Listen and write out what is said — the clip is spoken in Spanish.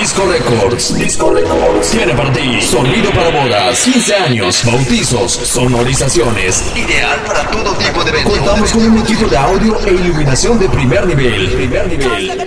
Disco Records. Disco Records tiene para ti sonido para bodas, 15 años, bautizos, sonorizaciones. Ideal para todo tipo de eventos. Contamos con un equipo de audio e iluminación de primer nivel.